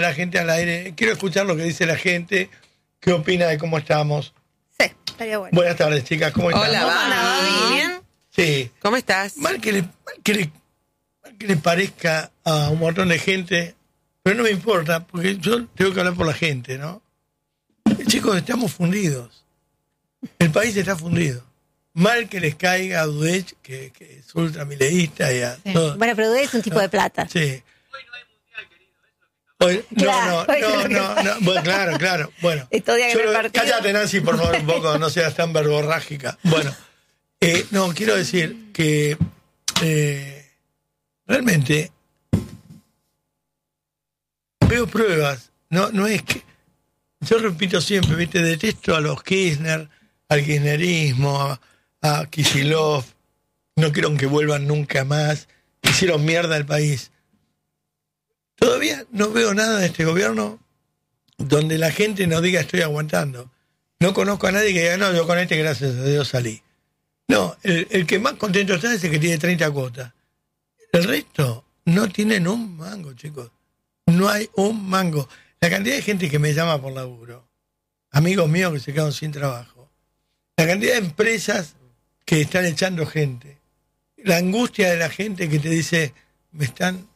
la gente al aire. Quiero escuchar lo que dice la gente. ¿Qué opina de cómo estamos? Sí, estaría bueno. Buenas tardes, chicas. ¿Cómo están? Hola, Babi. ¿Bien? Sí. ¿Cómo estás? Mal que le parezca a un montón de gente, pero no me importa, porque yo tengo que hablar por la gente, ¿no? Chicos, estamos fundidos. El país está fundido. Mal que les caiga a Dudech, que es ultramileísta y a todo. Bueno, pero es un tipo de plata. Sí. Hoy, no. Bueno, claro. Bueno, cállate, Nancy, por favor, un poco, no seas tan verborrágica. Bueno, no, quiero decir que realmente veo pruebas. No es que. Yo repito siempre, ¿viste? Detesto a los Kirchner, al kirchnerismo, a Kicillof. No quiero que vuelvan nunca más. Hicieron mierda al país. Todavía no veo nada de este gobierno donde la gente nos diga estoy aguantando. No conozco a nadie que diga, no, yo con este gracias a Dios salí. No, el que más contento está es el que tiene 30 cuotas. El resto no tienen un mango, chicos. No hay un mango. La cantidad de gente que me llama por laburo, amigos míos que se quedan sin trabajo, la cantidad de empresas que están echando gente, la angustia de la gente que te dice, me están,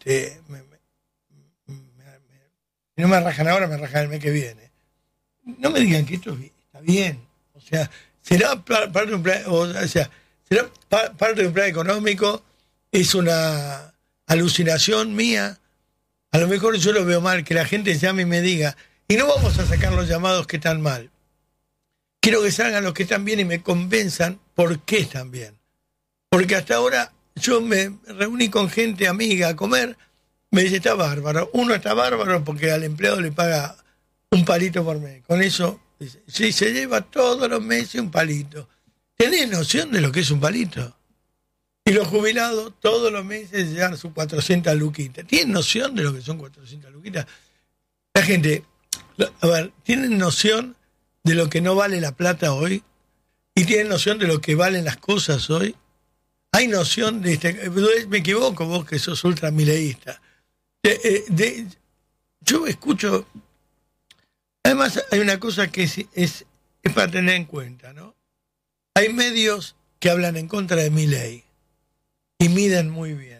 no me rajan ahora, me rajan el mes que viene. No me digan que esto está bien. O sea, será parte de un plan, será parte de un plan económico, es una alucinación mía. A lo mejor yo lo veo mal, que la gente llame y me diga, y no vamos a sacar los llamados que están mal. Quiero que salgan los que están bien y me convenzan por qué están bien. Porque hasta ahora yo me reuní con gente amiga a comer, me dice, está bárbaro. Uno está bárbaro porque al empleado le paga un palito por mes. Con eso, dice, sí, se lleva todos los meses un palito. ¿Tenés noción de lo que es un palito? Y los jubilados todos los meses llevan sus 400 luquitas. ¿Tienen noción de lo que son 400 luquitas? La gente, a ver, ¿tienen noción de lo que no vale la plata hoy? ¿Y tienen noción de lo que valen las cosas hoy? ¿Hay noción de me equivoco vos que sos ultramileísta? Yo escucho. Además, hay una cosa que es para tener en cuenta, ¿no? Hay medios que hablan en contra de Milei y miden muy bien.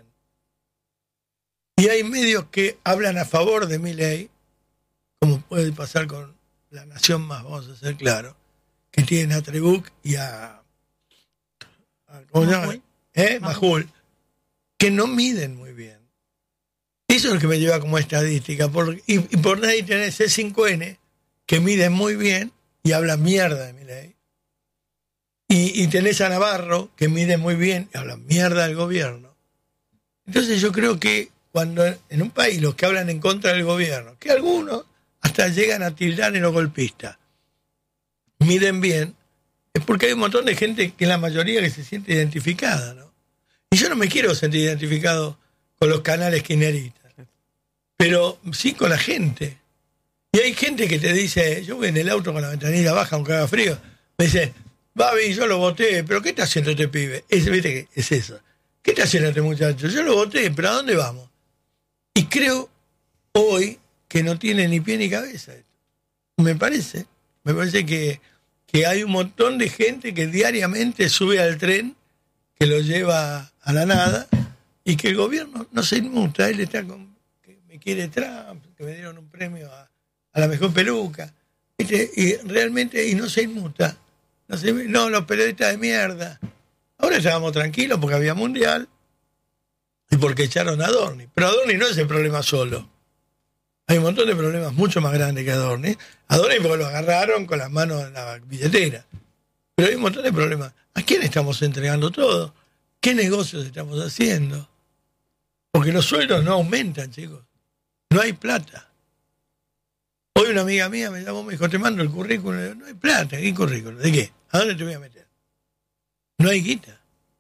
Y hay medios que hablan a favor de Milei, como puede pasar con La Nación Más, vamos a ser claros, que tienen a Trebuch y a ¿cómo se llama? Majul, que no miden muy bien. Eso es lo que me lleva como estadística. Y por ahí tenés C5N, que miden muy bien y hablan mierda de Milei. Y tenés a Navarro, que mide muy bien y hablan mierda del gobierno. Entonces yo creo que cuando en un país los que hablan en contra del gobierno, que algunos hasta llegan a tildar en los golpistas, miden bien, es porque hay un montón de gente que la mayoría que se siente identificada, ¿no? Y yo no me quiero sentir identificado con los canales kirchneristas, pero sí con la gente. Y hay gente que te dice, yo voy en el auto con la ventanilla baja aunque haga frío, me dice, Babi, yo lo voté, pero ¿qué está haciendo este pibe? ¿Viste que es eso? ¿Qué está haciendo este muchacho? Yo lo voté, pero ¿a dónde vamos? Y creo hoy que no tiene ni pie ni cabeza esto. Me parece que hay un montón de gente que diariamente sube al tren que lo lleva a la nada y que el gobierno no se inmuta. Él está con que me quiere Trump, que me dieron un premio a la mejor peluca, ¿viste? Y realmente no se inmuta. No, los periodistas de mierda. Ahora estábamos tranquilos porque había mundial y porque echaron a Adorni. Pero Adorni no es el problema solo. Hay un montón de problemas mucho más grandes que Adorni. Adorni porque lo agarraron con las manos en la billetera. Pero hay un montón de problemas. ¿A quién estamos entregando todo? ¿Qué negocios estamos haciendo? Porque los sueldos no aumentan, chicos. No hay plata. Hoy una amiga mía me llamó, me dijo, te mando el currículum. No hay plata. ¿Qué currículum? ¿De qué? ¿A dónde te voy a meter? No hay guita.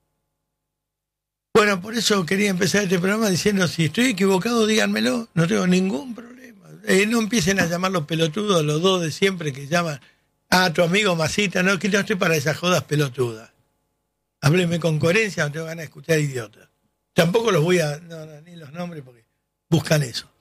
Bueno, por eso quería empezar este programa diciendo, si estoy equivocado, díganmelo. No tengo ningún problema. No empiecen a llamar los pelotudos, los dos de siempre que llaman a tu amigo Masita. No, que no estoy para esas jodas pelotudas. Hábleme con coherencia, no tengo ganas de escuchar idiotas. Tampoco los voy a... No, ni los nombres porque buscan eso.